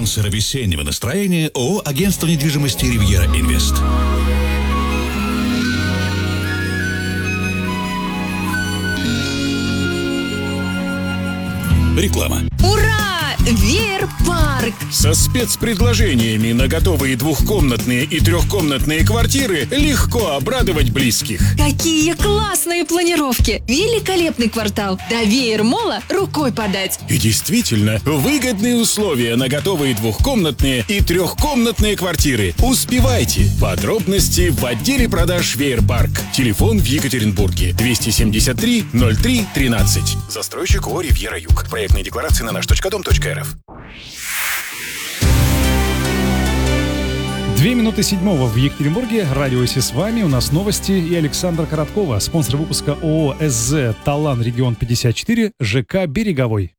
Спонсор весеннего настроения ООО «Агентство недвижимости Ривьера Инвест». Реклама. Ура! Веер-парк! Со спецпредложениями на готовые двухкомнатные и трехкомнатные квартиры легко обрадовать близких. Какие классные планировки! Великолепный квартал! До Веер-мола рукой подать! И действительно, выгодные условия на готовые двухкомнатные и трехкомнатные квартиры. Успевайте! Подробности в отделе продаж Веер-парк. Телефон в Екатеринбурге 273 03 13. Застройщик ООО «Ривьера Юг». Проектные декларации на наш.дом.рф. 7:02 в Екатеринбурге. Радио ИСИ с вами. У нас новости и Александра Короткова, спонсор выпуска ООО СЗ «Талан Регион 54», ЖК «Береговой».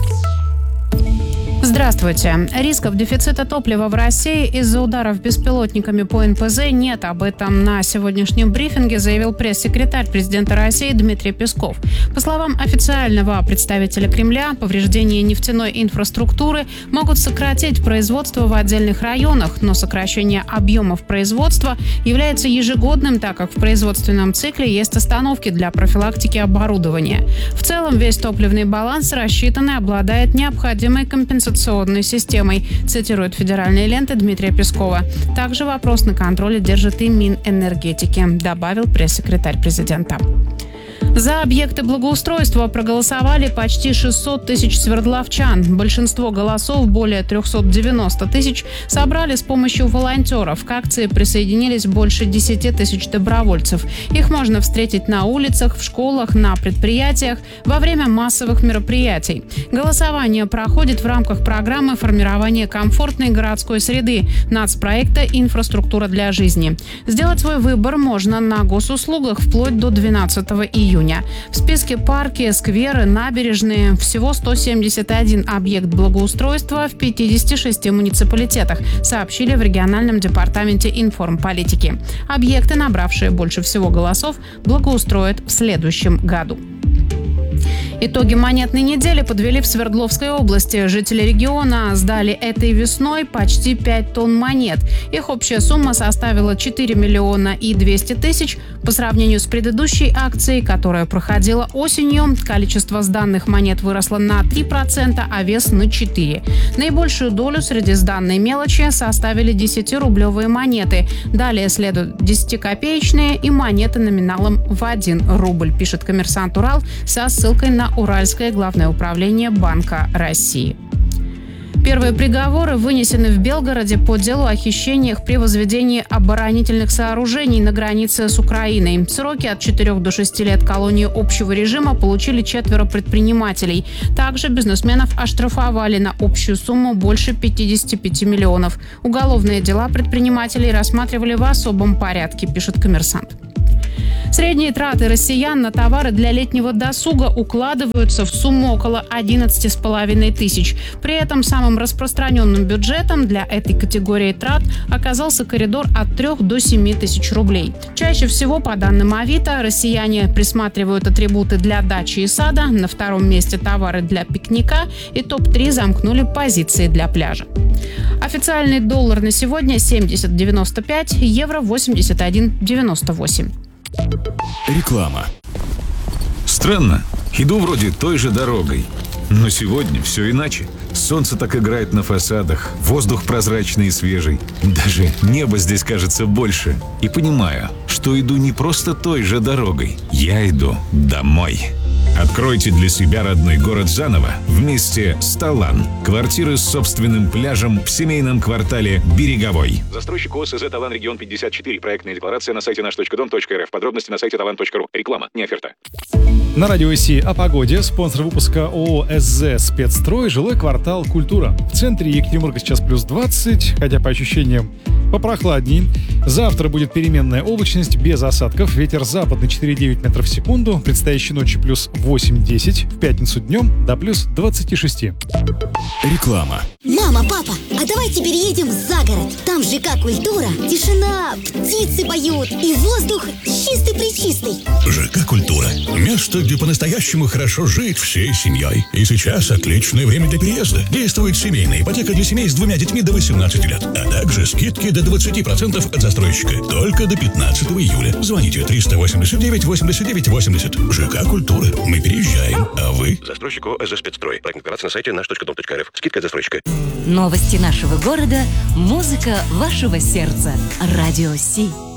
Здравствуйте. Рисков дефицита топлива в России из-за ударов беспилотниками по НПЗ нет. Об этом на сегодняшнем брифинге заявил пресс-секретарь президента России Дмитрий Песков. По словам официального представителя Кремля, повреждения нефтяной инфраструктуры могут сократить производство в отдельных районах, но сокращение объемов производства является ежегодным, так как в производственном цикле есть остановки для профилактики оборудования. В целом, весь топливный баланс рассчитан и обладает необходимой компенсационной системой, цитирует федеральные ленты Дмитрия Пескова. Также вопрос на контроле держит и Минэнергетики, добавил пресс-секретарь президента. За объекты благоустройства проголосовали почти 600 тысяч свердловчан. Большинство голосов, более 390 тысяч, собрали с помощью волонтеров. К акции присоединились больше 10 тысяч добровольцев. Их можно встретить на улицах, в школах, на предприятиях, во время массовых мероприятий. Голосование проходит в рамках программы формирования комфортной городской среды нацпроекта «Инфраструктура для жизни». Сделать свой выбор можно на госуслугах вплоть до 12 июня. В списке парки, скверы, набережные. Всего 171 объект благоустройства в 56 муниципалитетах, сообщили в региональном департаменте информполитики. Объекты, набравшие больше всего голосов, благоустроят в следующем году. Итоги монетной недели подвели в Свердловской области. Жители региона сдали этой весной почти 5 тонн монет. Их общая сумма составила 4 миллиона и 200 тысяч. По сравнению с предыдущей акцией, которая проходила осенью, количество сданных монет выросло на 3%, а вес на 4%. Наибольшую долю среди сданной мелочи составили 10-рублевые монеты. Далее следуют 10-копеечные и монеты номиналом в 1 рубль, пишет «Коммерсант Урал» со ссылкой на Уральское главное управление Банка России. Первые приговоры вынесены в Белгороде по делу о хищениях при возведении оборонительных сооружений на границе с Украиной. Сроки от 4 до 6 лет колонии общего режима получили 4 предпринимателей. Также бизнесменов оштрафовали на общую сумму больше 55 миллионов. Уголовные дела предпринимателей рассматривали в особом порядке, пишет «Коммерсант». Средние траты россиян на товары для летнего досуга укладываются в сумму около 11,5 тысяч. При этом самым распространенным бюджетом для этой категории трат оказался коридор от 3 до 7 тысяч рублей. Чаще всего, по данным Авито, россияне присматривают атрибуты для дачи и сада, на втором месте товары для пикника, и топ-3 замкнули позиции для пляжа. Официальный доллар на сегодня 70,95, евро 81,98. Реклама. Странно. Иду вроде той же дорогой. Но сегодня все иначе. Солнце так играет на фасадах, воздух прозрачный и свежий. Даже небо здесь кажется больше. И понимаю, что иду не просто той же дорогой. Я иду домой. Откройте для себя родной город заново вместе с «Талан». Квартиры с собственным пляжем в семейном квартале «Береговой». Застройщик ООО СЗ «Талан Регион 54». Проектная декларация на сайте наш.дом.рф. Подробности на сайте talan.ru. Реклама, не оферта. На радио ИСИ о погоде. Спонсор выпуска ООО СЗ «Спецстрой», жилой квартал «Культура». В центре Екатеринбурга сейчас плюс 20, хотя по ощущениям попрохладней. Завтра будет переменная облачность без осадков. Ветер западный 4,9 метров в секунду. Предстоящей ночью плюс 8-10. В пятницу днем до плюс 26. Реклама. Мама, папа, а давайте переедем за город. Там ЖК «Культура», тишина, птицы поют и воздух чистый-пречистый. ЖК «Культура». Место, где по-настоящему хорошо жить всей семьей. И сейчас отличное время для переезда. Действует семейная ипотека для семей с 2 детьми до 18 лет. А также скидки до 20% от застройщика. Только до 15 июля. Звоните 389 89 80. ЖК «Культура». Мы переезжаем. А вы? Застройщик ООС «Спецстрой». Проектная декларация на сайте наш.дом.рф. Скидка от застройщика. Новости нашего города, музыка вашего сердца. Радио Си.